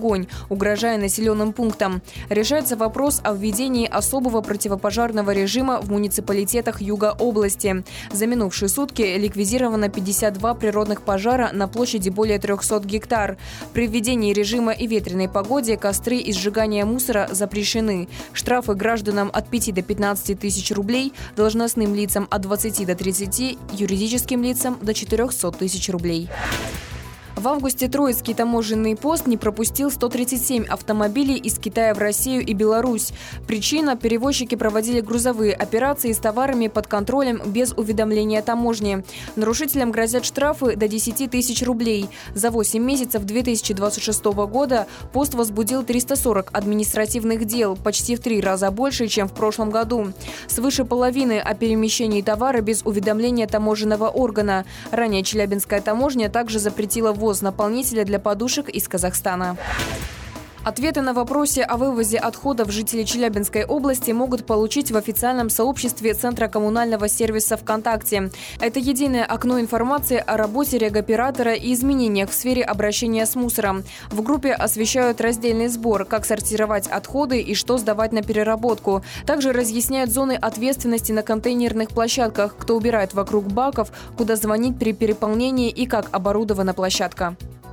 огонь, угрожая населенным пунктам. Решается вопрос о введении особого противопожарного режима в муниципалитетах юга области. За минувшие сутки ликвидировано 52 природных пожара на площади более 300 гектар. При введении режима и ветреной погоде костры и сжигание мусора запрещены. Штрафы гражданам от 5 до 15 тысяч рублей, должностным лицам от 20 до 30, юридическим лицам до 400 тысяч рублей. В августе Троицкий таможенный пост не пропустил 137 автомобилей из Китая в Россию и Беларусь. Причина – перевозчики проводили грузовые операции с товарами под контролем без уведомления таможни. Нарушителям грозят штрафы до 10 тысяч рублей. За 8 месяцев 2026 года пост возбудил 340 административных дел, почти в 3 раза больше, чем в прошлом году. Свыше половины о перемещении товара без уведомления таможенного органа. Ранее Челябинская таможня также запретила ввоз наполнителя для подушек из Казахстана. Ответы на вопросы о вывозе отходов жители Челябинской области могут получить в официальном сообществе Центра коммунального сервиса ВКонтакте. Это единое окно информации о работе регоператора и изменениях в сфере обращения с мусором. В группе освещают раздельный сбор, как сортировать отходы и что сдавать на переработку. Также разъясняют зоны ответственности на контейнерных площадках, кто убирает вокруг баков, куда звонить при переполнении и как оборудована площадка.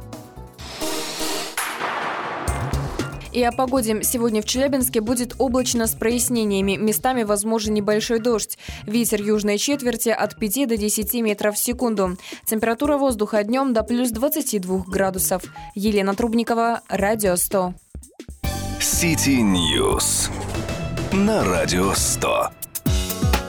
И о погоде. Сегодня в Челябинске будет облачно с прояснениями. Местами возможен небольшой дождь. Ветер южной четверти от 5 до 10 метров в секунду. Температура воздуха днем до плюс 22 градусов. Елена Трубникова, Радио 100. City News на Радио 100.